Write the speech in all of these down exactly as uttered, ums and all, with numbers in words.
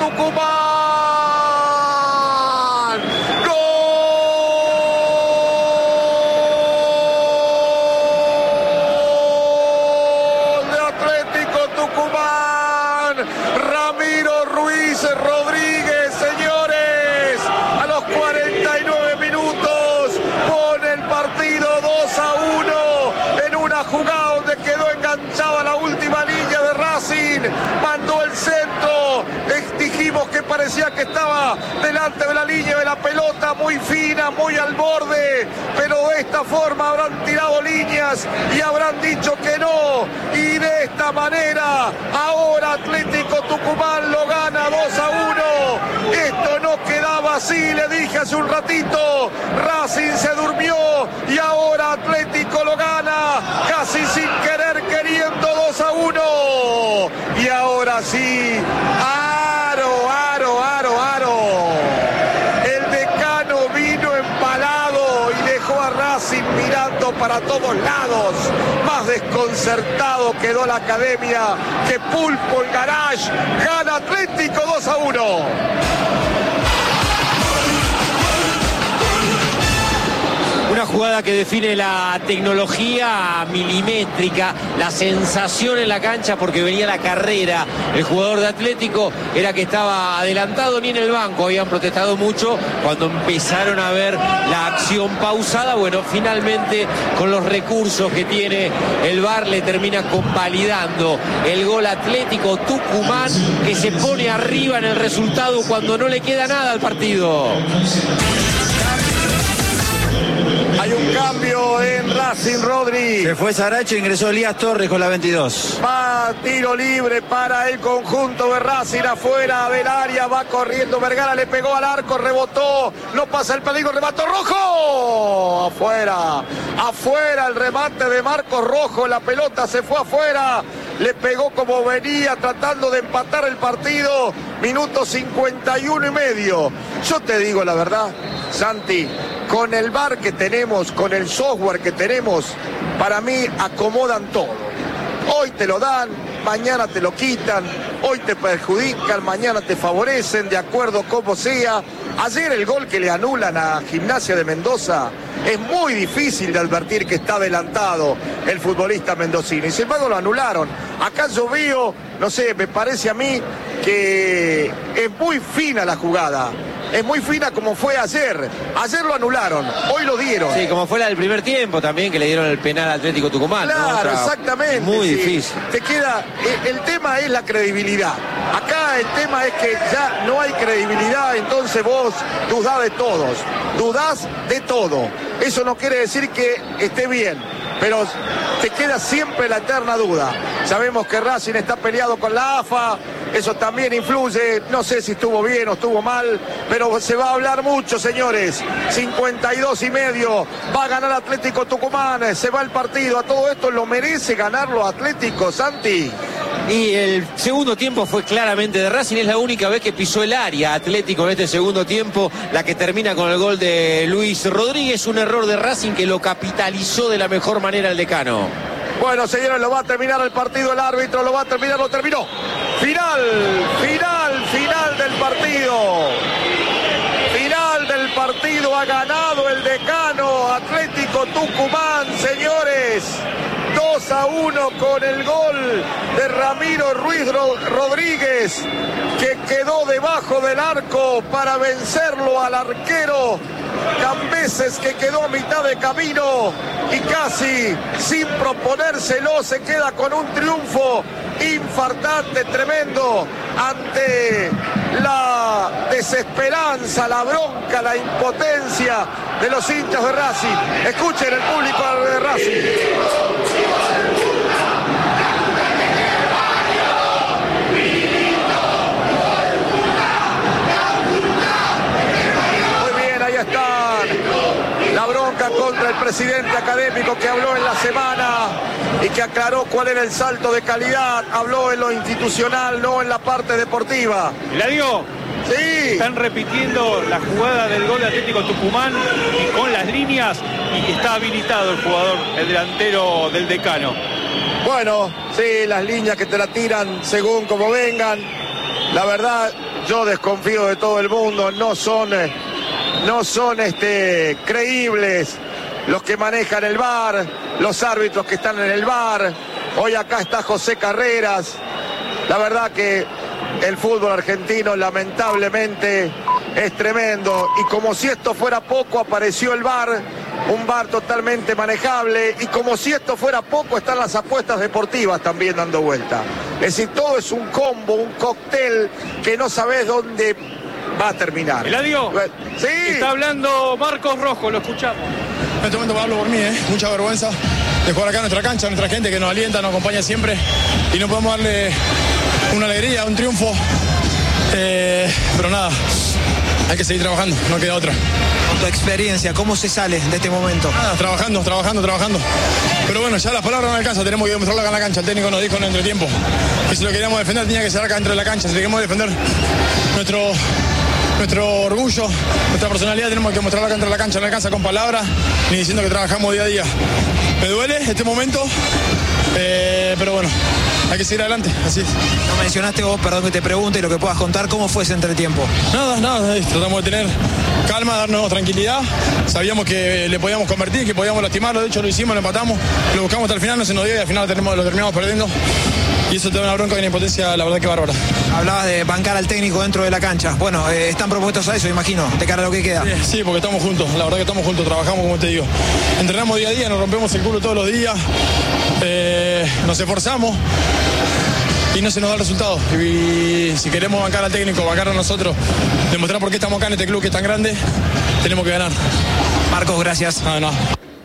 Tucumán. ¡Gol de Atlético Tucumán! Ramiro Ruiz Rodríguez, señores, a los cuarenta y nueve minutos pone el partido dos a uno en una jugada donde quedó enganchada la última línea de Racing, mandó el centro, dijimos que parecía que estaba delante de la línea de la pelota, muy fina, muy al borde, pero de esta forma habrán tirado líneas y habrán dicho que no, y de esta manera ahora Atlético Tucumán lo gana dos a uno. Esto no quedaba así, le dije hace un ratito, Racing se durmió y ahora Atlético lo gana casi sin querer queriendo dos a uno. Y ahora sí, aro, aro, aro, aro. El decano vino empalado y dejó a Racing mirando para todos lados. Más desconcertado quedó la academia que Pulpo en Garage. Gana Atlético dos a uno. Una jugada que define la tecnología milimétrica, la sensación en la cancha, porque venía la carrera. El jugador de Atlético era que estaba adelantado, ni en el banco habían protestado mucho. Cuando empezaron a ver la acción pausada, bueno, finalmente con los recursos que tiene el V A R le termina convalidando el gol Atlético Tucumán, que se pone arriba en el resultado cuando no le queda nada al partido. Hay un cambio en Racing, Rodri. Se fue Saracho, ingresó Elías Torres con la veintidós. Va tiro libre para el conjunto de Racing afuera del área. Va corriendo Vergara, le pegó al arco, rebotó. No pasa el peligro, remate Rojo. Afuera, afuera el remate de Marcos Rojo. La pelota se fue afuera. Le pegó como venía tratando de empatar el partido. Minuto cincuenta y uno y medio. Yo te digo la verdad, Santi, con el V A R que tenemos, con el software que tenemos, para mí acomodan todo. Hoy te lo dan, mañana te lo quitan, hoy te perjudican, mañana te favorecen, de acuerdo como sea. Ayer el gol que le anulan a Gimnasia de Mendoza, es muy difícil de advertir que está adelantado el futbolista mendocino, y sin embargo lo anularon. Acá yo veo, no sé, me parece a mí que es muy fina la jugada. Es muy fina como fue ayer. Ayer lo anularon, hoy lo dieron. Sí, como fue la del primer tiempo también, que le dieron el penal al Atlético Tucumán. Claro, ¿no? exactamente. Muy sí. difícil. Te queda, el, el tema es la credibilidad. Acá el tema es que ya no hay credibilidad, entonces vos dudás de todos. Dudás de todo. Eso no quiere decir que esté bien, pero te queda siempre la eterna duda. Sabemos que Racing está peleado con la A F A, eso también influye, no sé si estuvo bien o estuvo mal, pero se va a hablar mucho, señores. cincuenta y dos y medio, va a ganar Atlético Tucumán, se va el partido. A todo esto lo merece ganarlo Atlético, Santi. Y el segundo tiempo fue claramente de Racing, es la única vez que pisó el área Atlético en este segundo tiempo, la que termina con el gol de Luis Rodríguez, un error de Racing que lo capitalizó de la mejor manera el decano. Bueno, señores, lo va a terminar el partido, el árbitro lo va a terminar, lo terminó. Final, final, final del partido. Final del partido, ha ganado el decano Atlético Tucumán, señores. dos a uno con el gol de Ramiro Ruiz Rodríguez, que quedó debajo del arco para vencerlo al arquero Cambeses, que quedó a mitad de camino y casi sin proponérselo se queda con un triunfo infartante, tremendo, ante la desesperanza, la bronca, la impotencia de los hinchas de Racing. Escuchen el público de Racing. La bronca contra el presidente académico, que habló en la semana y que aclaró cuál era el salto de calidad. Habló en lo institucional, no en la parte deportiva. ¿La dio? Sí. Están repitiendo la jugada del gol de Atlético Tucumán y con las líneas, y está habilitado el jugador, el delantero del decano. Bueno, sí, las líneas que te la tiran según como vengan. La verdad, yo desconfío de todo el mundo, no son, no son este, creíbles los que manejan el V A R, los árbitros que están en el V A R. Hoy acá está José Carreras. La verdad que el fútbol argentino lamentablemente es tremendo, y como si esto fuera poco apareció el V A R, un V A R totalmente manejable, y como si esto fuera poco están las apuestas deportivas también dando vuelta. Es decir, todo es un combo, un cóctel que no sabés dónde va a terminar. Eladio, sí. Está hablando Marcos Rojo, lo escuchamos. En este momento hablo por mí, ¿eh? Mucha vergüenza de jugar acá en nuestra cancha, nuestra gente que nos alienta, nos acompaña siempre, y no podemos darle una alegría, un triunfo, eh, pero nada, hay que seguir trabajando, no queda otra. Con tu experiencia, ¿cómo se sale de este momento? Nada, trabajando, trabajando, trabajando. Pero bueno, ya las palabras no alcanzan, tenemos que demostrarlo acá en la cancha. El técnico nos dijo en el entretiempo que si lo queríamos defender tenía que ser acá dentro de la cancha. Si queríamos defender nuestro, nuestro orgullo, nuestra personalidad, tenemos que mostrarlo acá dentro de la cancha. No alcanza con palabras ni diciendo que trabajamos día a día. Me duele este momento, eh, pero bueno, hay que seguir adelante, así es. No mencionaste vos, perdón que te pregunte, y lo que puedas contar, ¿cómo fue ese entretiempo? Nada, nada, tratamos de tener calma, darnos tranquilidad. Sabíamos que le podíamos convertir, que podíamos lastimarlo, de hecho lo hicimos, lo empatamos, lo buscamos hasta el final, no se nos dio y al final lo terminamos, lo terminamos perdiendo. Y eso te da una bronca y una impotencia, la verdad que bárbara. Hablabas de bancar al técnico dentro de la cancha. Bueno, eh, están propuestos a eso, imagino, de cara a lo que queda. Sí, sí, porque estamos juntos, la verdad que estamos juntos, trabajamos como te digo. Entrenamos día a día, nos rompemos el culo todos los días, eh, nos esforzamos y no se nos da el resultado. Y si queremos bancar al técnico, bancar a nosotros, demostrar por qué estamos acá en este club que es tan grande, tenemos que ganar. Marcos, gracias. Ah, no.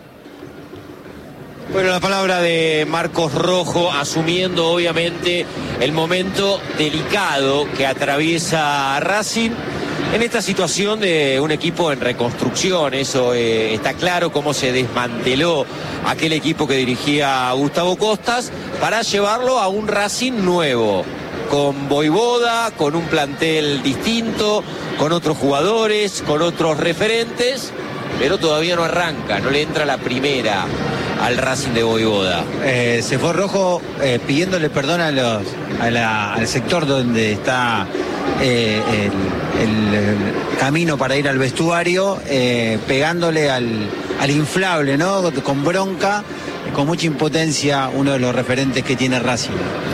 Bueno, la palabra de Marcos Rojo, asumiendo obviamente el momento delicado que atraviesa Racing en esta situación de un equipo en reconstrucción. Eso eh, está claro, cómo se desmanteló aquel equipo que dirigía Gustavo Costas para llevarlo a un Racing nuevo, con Voivoda, con un plantel distinto, con otros jugadores, con otros referentes, pero todavía no arranca, no le entra la primera al Racing de Voivoda. Eh, se fue Rojo eh, pidiéndole perdón a los, a la, al sector donde está eh, el, el, el camino para ir al vestuario, eh, pegándole al, al inflable, ¿no? Con bronca, con mucha impotencia, uno de los referentes que tiene Racing.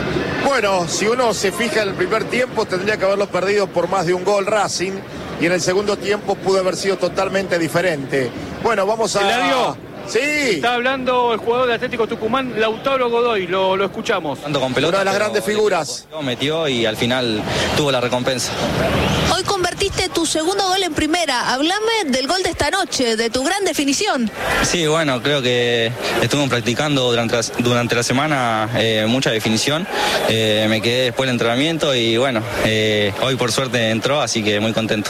Bueno, si uno se fija en el primer tiempo, tendría que haberlo perdido por más de un gol Racing, y en el segundo tiempo pudo haber sido totalmente diferente. Bueno, vamos a... Eladio. Sí. Está hablando el jugador de Atlético Tucumán, Lautaro Godoy, lo, lo escuchamos. Con pelota, una de las grandes figuras. Metió y al final tuvo la recompensa. Hoy convertiste tu segundo gol en primera. Hablame del gol de esta noche, de tu gran definición. Sí, bueno, creo que estuvimos practicando durante la, durante la semana eh, mucha definición. Eh, me quedé después del entrenamiento y bueno, eh, hoy por suerte entró, así que muy contento.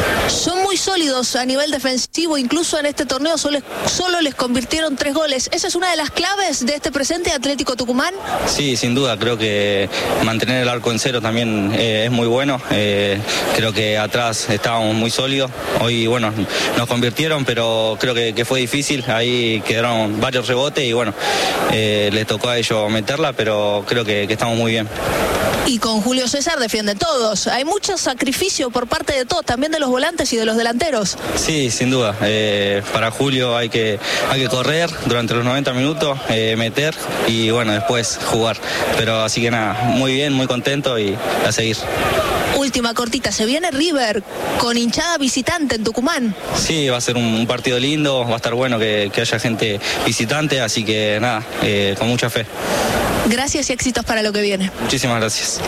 Son muy sólidos a nivel defensivo, incluso en este torneo solo, solo les convirtieron tres goles. ¿Esa es una de las claves de este presente Atlético Tucumán? Sí, sin duda, creo que mantener el arco en cero también eh, es muy bueno. Eh, creo que atrás estábamos muy sólidos. Hoy, bueno, nos convirtieron, pero creo que, que fue difícil. Ahí quedaron varios rebotes y bueno, eh, les tocó a ellos meterla, pero creo que, que estamos muy bien. Y con Julio César defienden todos. Hay mucho sacrificio por parte de todos, también de los volantes y de los delanteros. Sí, sin duda. Eh, para Julio hay que, hay que correr durante los noventa minutos, eh, meter y bueno, después jugar. Pero así que nada, muy bien, muy contento y a seguir. Última cortita, se viene River con hinchada visitante en Tucumán. Sí, va a ser un, un partido lindo, va a estar bueno que, que haya gente visitante, así que nada, eh, con mucha fe. Gracias y éxitos para lo que viene. Muchísimas gracias.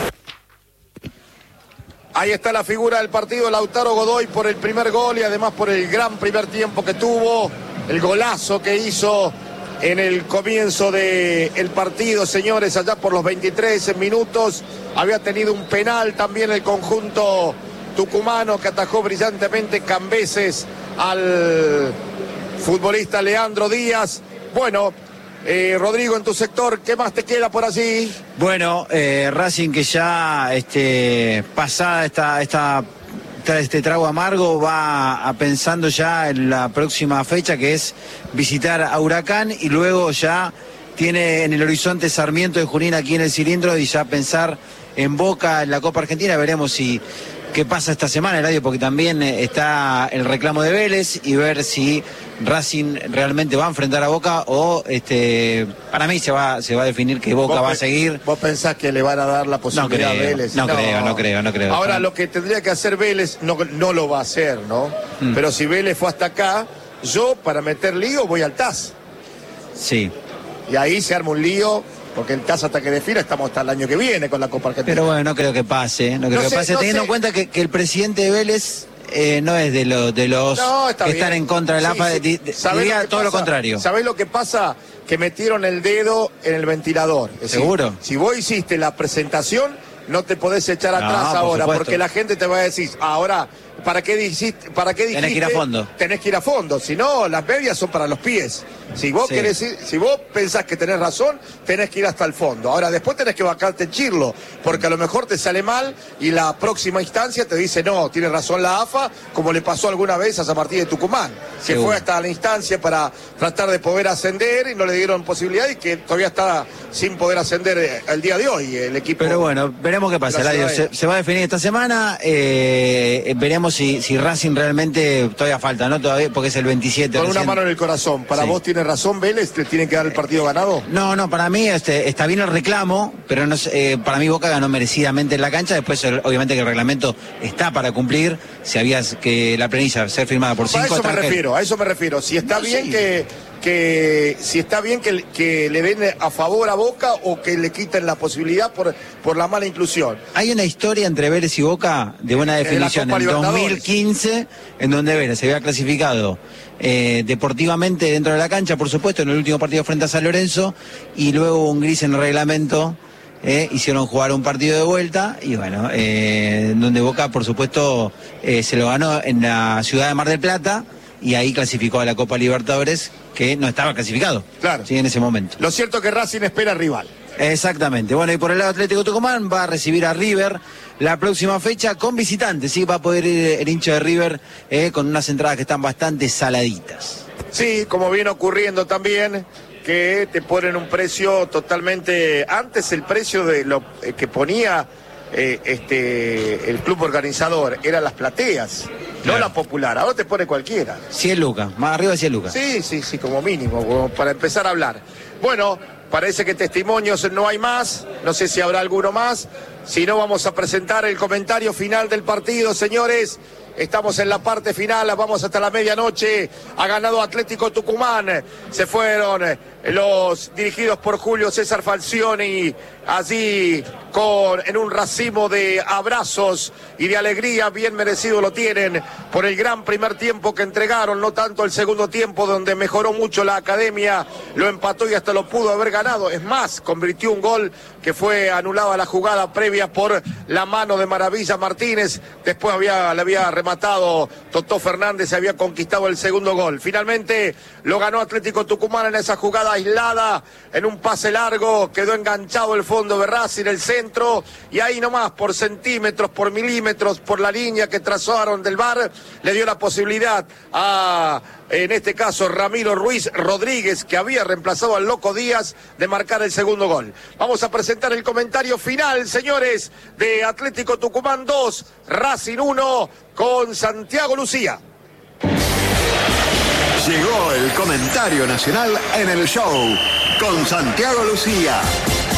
Ahí está la figura del partido, Lautaro Godoy, por el primer gol y además por el gran primer tiempo que tuvo, el golazo que hizo en el comienzo del partido, señores, allá por los veintitrés minutos. Había tenido un penal también el conjunto tucumano que atajó brillantemente Cambeses al futbolista Leandro Díaz. Bueno, eh, Rodrigo, en tu sector, ¿qué más te queda por allí? Bueno, eh, Racing que ya este, pasada esta, esta, este trago amargo va a pensando ya en la próxima fecha, que es visitar a Huracán, y luego ya tiene en el horizonte Sarmiento de Junín aquí en el cilindro y ya pensar en Boca en la Copa Argentina. Veremos si qué pasa esta semana, Eladio, porque también está el reclamo de Vélez y ver si Racing realmente va a enfrentar a Boca o este para mí se va se va a definir que Boca va a seguir. ¿Vos pensás que le van a dar la posibilidad no creo, a Vélez? No, no creo, no creo, no creo. Ahora no. lo que tendría que hacer Vélez no, no lo va a hacer, ¿no? Mm. Pero si Vélez fue hasta acá, yo para meter lío voy al T A S. Sí. Y ahí se arma un lío. Porque el T A S hasta que defina estamos hasta el año que viene con la Copa Argentina. Pero bueno, no creo que pase, no creo no que sé, pase, no teniendo sé. en cuenta que, que el presidente de Vélez eh, no es de, lo, de los no, que bien. están en contra del sí, A F A, sí. de, de, diría todo pasa? Lo contrario. ¿Sabés lo que pasa? Que metieron el dedo en el ventilador. Es ¿Seguro? Decir, si vos hiciste la presentación, no te podés echar atrás no, ahora, por porque la gente te va a decir, ahora... ¿Para qué dijiste? ¿Para qué dijiste? Tenés que ir a fondo. Tenés que ir a fondo. Si no, las medias son para los pies. Si vos sí. querés ir, si vos pensás que tenés razón, tenés que ir hasta el fondo. Ahora, después tenés que bajarte en chirlo, porque a lo mejor te sale mal y la próxima instancia te dice, no, tiene razón la A F A, como le pasó alguna vez a San Martín de Tucumán, que Seguro. fue hasta la instancia para tratar de poder ascender y no le dieron posibilidad y que todavía está sin poder ascender el día de hoy el equipo. Pero bueno, veremos qué pasa, Eladio. Se, se va a definir esta semana, eh, veremos Si, si Racing realmente todavía falta, ¿no? Todavía, porque es el veintisiete. Con recién. una mano en el corazón. ¿Para sí. vos tiene razón Vélez? ¿Te tiene que dar el partido ganado? No, no, para mí este, está bien el reclamo, pero no, eh, para mí Boca ganó merecidamente en la cancha. Después, el, obviamente, que el reglamento está para cumplir. Si había que la premisa ser firmada por cinco... A eso me refiero, a eso me refiero. Si está no, bien sí. que... que si está bien que, que le den a favor a Boca o que le quiten la posibilidad por, por la mala inclusión. Hay una historia entre Vélez y Boca de buena definición en dos mil quince, en donde Vélez se había clasificado eh, deportivamente dentro de la cancha, por supuesto, en el último partido frente a San Lorenzo, y luego hubo un gris en el reglamento. Eh, hicieron jugar un partido de vuelta y bueno, eh, donde Boca, por supuesto, eh, se lo ganó en la ciudad de Mar del Plata. Y ahí clasificó a la Copa Libertadores, que no estaba clasificado. Claro. Sí, en ese momento. Lo cierto es que Racing espera rival. Exactamente. Bueno, y por el lado Atlético Tucumán va a recibir a River la próxima fecha con visitantes. Sí, va a poder ir el hincha de River eh, con unas entradas que están bastante saladitas. Sí, como viene ocurriendo también, que te ponen un precio totalmente... Antes el precio de lo eh, que ponía eh, este el club organizador eran las plateas. No claro. la popular, ahora te pone cualquiera. cien lucas, más arriba de cien lucas. Sí, sí, sí, como mínimo, como para empezar a hablar. Bueno, parece que testimonios no hay más, no sé si habrá alguno más. Si no, vamos a presentar el comentario final del partido, señores. Estamos en la parte final, vamos hasta la medianoche. Ha ganado Atlético Tucumán. Se fueron los dirigidos por Julio César Falcioni allí con, en un racimo de abrazos y de alegría. Bien merecido lo tienen por el gran primer tiempo que entregaron, no tanto el segundo tiempo donde mejoró mucho la academia, lo empató y hasta lo pudo haber ganado. Es más, convirtió un gol que fue anulada la jugada previa por la mano de Maravilla Martínez. Después había, le había rematado Totó Fernández, se había conquistado el segundo gol. Finalmente lo ganó Atlético Tucumán en esa jugada aislada, en un pase largo, quedó enganchado el fondo de Racing, el centro, y ahí nomás, por centímetros, por milímetros, por la línea que trazaron del V A R, le dio la posibilidad a, en este caso, Ramiro Ruiz Rodríguez, que había reemplazado al Loco Díaz, de marcar el segundo gol. Vamos a presentar el comentario final, señores, de Atlético Tucumán dos, Racing uno, con Santiago Lucía. Llegó el comentario nacional en el show con Santiago Lucía.